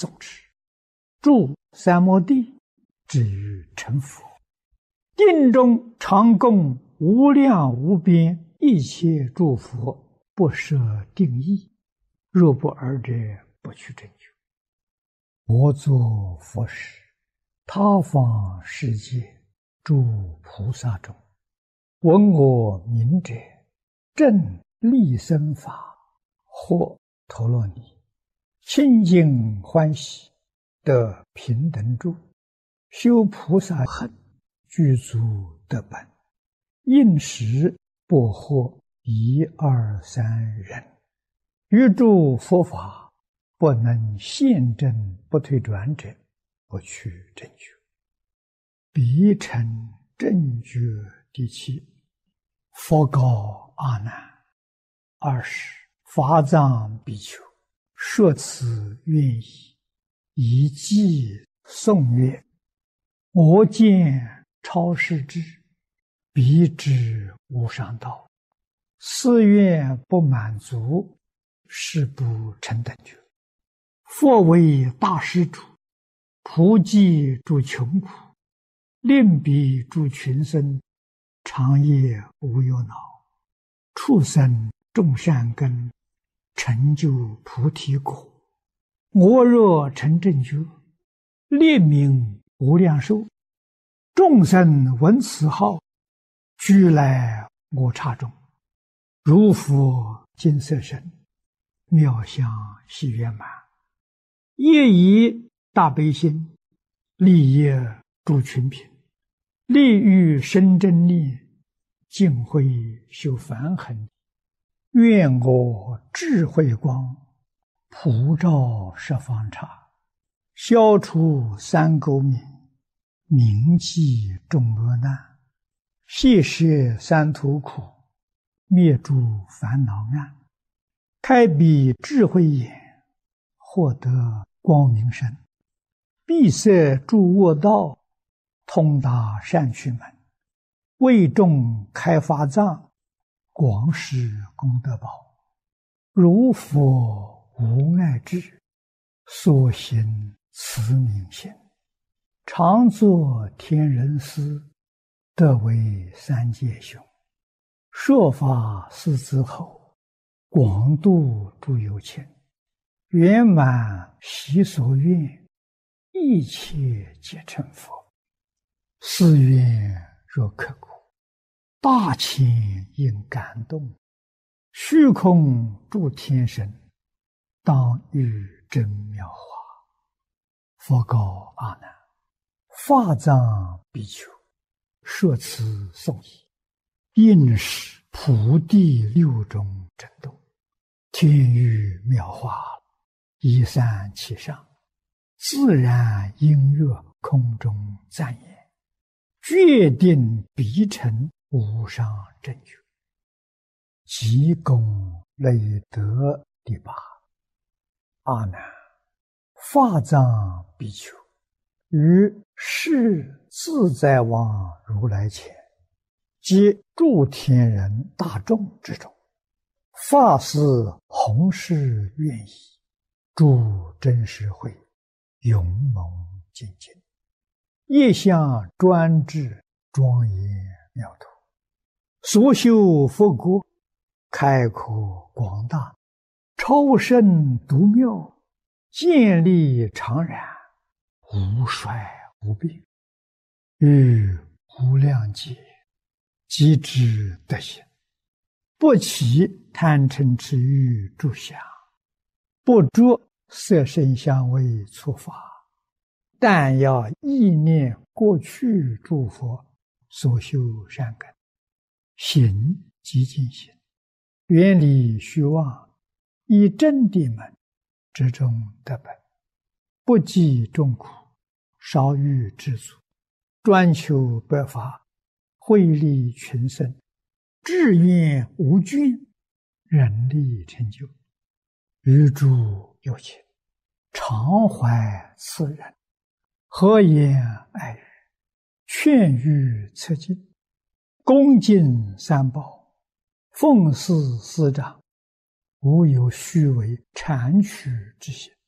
诵持，住三摩地，至于成佛。定中常供无量无边一切诸佛，不设定义。若不尔者，不去正觉。我作佛时，他方世界诸菩萨中，闻我名者，正利生法，或陀罗尼，清净欢喜，得平等住，修菩萨行，具足得本，应时不获一二三人。于诸佛法不能现证不退转者，不去正觉。彼成正觉第七。佛告阿难：20法藏比丘，说此愿意，以偈颂曰：我见超世智，彼知无上道，誓愿不满足，是不成等觉。佛为大施主，普济诸穷苦，令彼诸群生长夜无忧恼，畜生种善根，成就菩提果。我若成正觉，列名无量寿，众生闻此号，俱来我刹中，如佛金色身，妙相喜圆满，业以大悲心，利益诸群品，利欲生真力，净慧修梵行。愿我智慧光，普照十方刹，消除三垢冥，铭记众恶难，悉摄三途苦，灭诸烦恼暗，开彼智慧眼，获得光明身，闭塞诸恶道，通达善趣门，为众开法藏，广施功德宝。如佛无碍智，所行慈悯心，常作天人师，得为三界雄。说法四子后，广度诸有情，圆满习所愿，一切皆成佛。誓愿若刻苦，大千应感动，虚空诸天神，当遇真妙法。佛告阿难：法藏比丘，说此颂已，应使菩提六种震动，天雨妙法，一散其上，自然音乐空中赞言，决定必成无上正觉。即功累德第八。阿难，法藏比丘，于世自在王如来前，及诸天人大众之中，发誓弘誓愿意，诸真实会，勇猛精进，业相专制，庄严妙土，所修佛国，开阔广大，超胜独妙，建立常然，无衰无变，于无量劫，即知德行，不起贪嗔痴欲诸想，不着色声香味触法，但要意念过去诸佛所修善根，行即净行，远离虚妄，以真谛门之中得本，不计众苦，少欲知足，专求百法，惠利群生，志愿无倦，人力成就。于诸有情，常怀慈仁，和颜爱语，劝喻策进，恭敬三宝，奉事师长，无有虚伪谄曲之心，